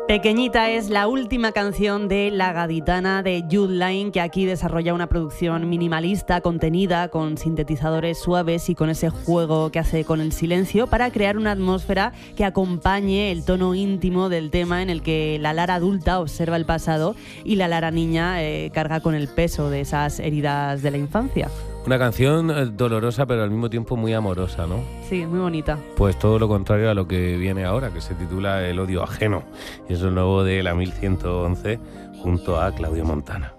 Pequeñita es la última canción de La Gaditana de Jude Laing, que aquí desarrolla una producción minimalista, contenida, con sintetizadores suaves y con ese juego que hace con el silencio para crear una atmósfera que acompañe el tono íntimo del tema, en el que la Lara adulta observa el pasado y la Lara niña carga con el peso de esas heridas de la infancia. Una canción dolorosa pero al mismo tiempo muy amorosa, ¿no? Sí, muy bonita. Pues todo lo contrario a lo que viene ahora, que se titula El odio ajeno. Y es lo nuevo de la 1111 junto a Claudio Montana.